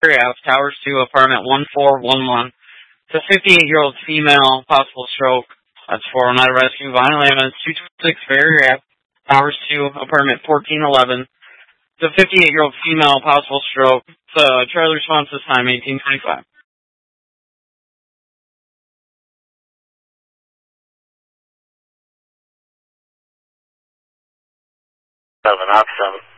Towers 2, apartment 1411. It's a 58-year-old female, possible stroke. That's 409 rescue. Vinyl ambulance 226 Ferry Ave, Towers 2, apartment 1411. It's a 58-year-old female, possible stroke. Trailer response this time, 1825. 7 op 7.